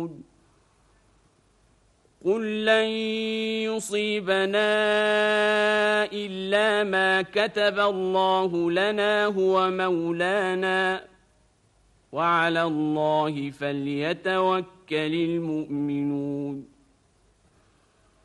قل لن يصيبنا إلا ما كتب الله لنا هو مولانا وعلى الله فليتوكل المؤمنون